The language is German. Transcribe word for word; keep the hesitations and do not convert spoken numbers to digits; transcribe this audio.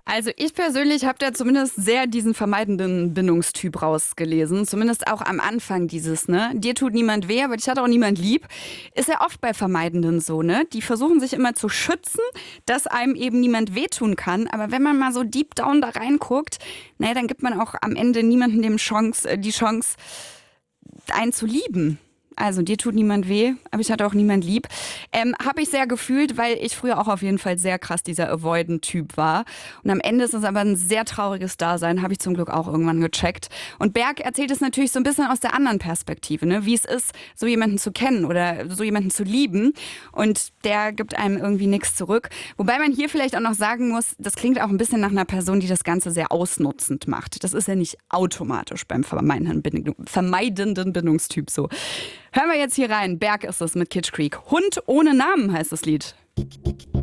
Also ich persönlich habe da zumindest sehr diesen vermeidenden Bindungstyp rausgelesen. Zumindest auch am Anfang dieses, ne? Dir tut niemand weh, aber dich hat auch niemand lieb. Ist ja oft bei Vermeidenden so, ne? Die versuchen sich immer zu schützen, dass einem eben niemand wehtun kann. Aber wenn man mal so deep down da reinguckt, naja, dann gibt man auch am Ende niemandem dem Chance, äh, die Chance, einen zu lieben. Also dir tut niemand weh, aber ich hatte auch niemand lieb. Ähm, Habe ich sehr gefühlt, weil ich früher auch auf jeden Fall sehr krass dieser Avoidant-Typ war. Und am Ende ist es aber ein sehr trauriges Dasein, habe ich zum Glück auch irgendwann gecheckt. Und Berg erzählt es natürlich so ein bisschen aus der anderen Perspektive, ne? Wie es ist, so jemanden zu kennen oder so jemanden zu lieben. Und der gibt einem irgendwie nichts zurück. Wobei man hier vielleicht auch noch sagen muss, das klingt auch ein bisschen nach einer Person, die das Ganze sehr ausnutzend macht. Das ist ja nicht automatisch beim vermeidenden, Bindung, vermeidenden Bindungstyp so. Hören wir jetzt hier rein. Berg ist es mit Kitsch Creek. Hund ohne Namen heißt das Lied.